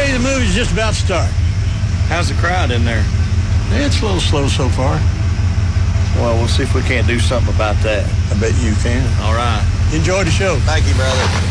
Hey, the movie's just about to start. How's the crowd in there? It's a little slow so far. Well, we'll see if we can't do something about that. I bet you can. All right. Enjoy the show. Thank you, brother.